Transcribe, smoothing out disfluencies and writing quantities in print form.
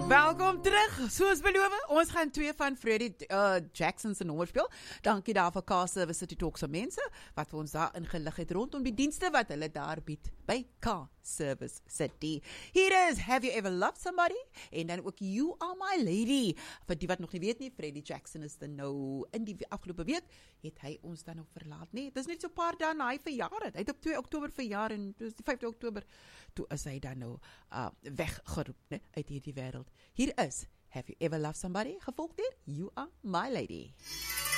Welkom terug. Soos beloof, ons gaan 2 van Freddie Jackson se nommers speel. Dankie daarvoor K-Service City Talk se mense wat vir ons daar ingelig het rondom die dienste wat hulle daar bied by K-Service City. Hier is Have You Ever Loved Somebody? En dan ook You Are My Lady. Vir die wat nog nie weet nie, Freddie Jackson is dan nou in die afgelope week het hy ons dan nog verlaat. Nee, dit is net so 'n paar dae na hy verjaar het. Hy het op 2 Oktober verjaar en dis die 5de Oktober toe is hy dan nou weggeroep, né, uit hierdie wêreld. Hier is Have You Ever Loved Somebody, gevolg deur You Are My Lady.